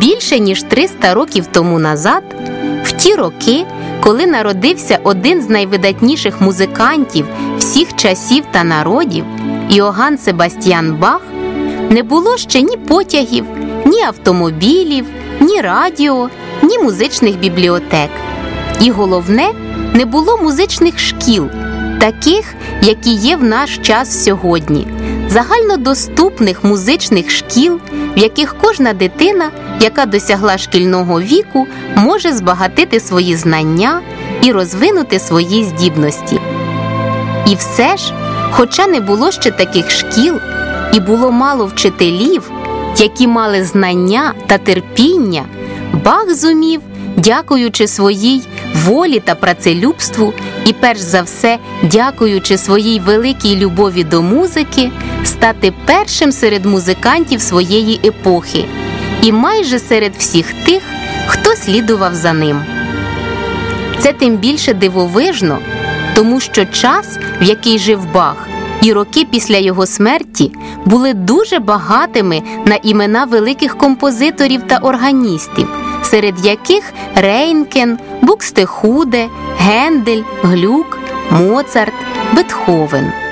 більше ніж 300 років тому назад, в ті роки, коли народився один з найвидатніших музикантів всіх часів та народів, Іоганн Себастьян Бах, не було ще ні потягів, ні автомобілів, ні радіо, ні музичних бібліотек. І головне, не було музичних шкіл, таких, які є в наш час сьогодні, загальнодоступних музичних шкіл, в яких кожна дитина, яка досягла шкільного віку, може збагатити свої знання і розвинути свої здібності. І все ж, хоча не було ще таких шкіл, і було мало вчителів, які мали знання та терпіння, Бах зумів, дякуючи своїй волі та працелюбству і перш за все дякуючи своїй великій любові до музики, стати першим серед музикантів своєї епохи і майже серед всіх тих, хто слідував за ним. Це тим більше дивовижно, тому що час, в який жив Бах, і роки після його смерті були дуже багатими на імена великих композиторів та органістів, серед яких Рейнкен, Букстехуде, Гендель, Глюк, Моцарт, Бетховен.